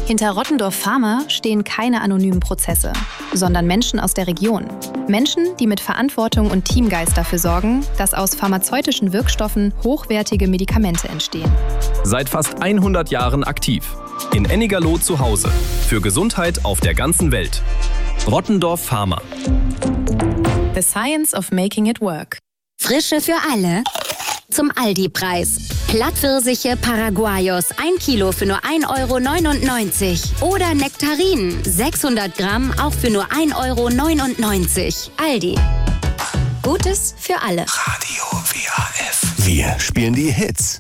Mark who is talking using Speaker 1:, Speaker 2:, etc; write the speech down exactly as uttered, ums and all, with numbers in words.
Speaker 1: Hinter Rottendorf Pharma stehen keine anonymen Prozesse, sondern Menschen aus der Region. Menschen, die mit Verantwortung und Teamgeist dafür sorgen, dass aus pharmazeutischen Wirkstoffen hochwertige Medikamente entstehen.
Speaker 2: Seit fast hundert Jahren aktiv. In Ennigerloh zu Hause. Für Gesundheit auf der ganzen Welt. Rottendorf Pharma.
Speaker 1: The Science of Making It Work.
Speaker 3: Frische für alle zum Aldi-Preis. Plattpfirsiche Paraguayos, ein Kilo für nur ein Euro neunundneunzig. Oder Nektarinen, sechshundert Gramm, auch für nur ein Euro neunundneunzig. Aldi. Gutes für alle.
Speaker 4: Radio W H F. Wir spielen die Hits.